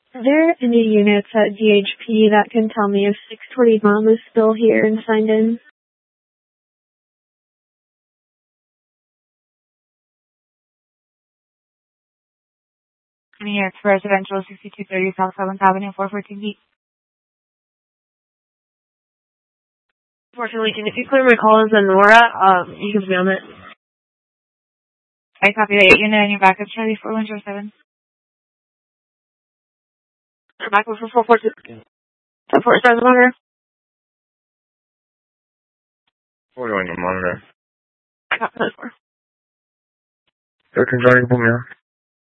Are there any units at DHP that can tell me if 620 Mom is still here and signed in? Any units for residential 6230 South 7th Avenue, 414B. Unfortunately, if you clear my call as a Nora, you can be on it. I copy that unit and your backup Charlie 4107. Backup for 442. 447 monitor. 41 monitor. Copy that for. They're conjoining from here.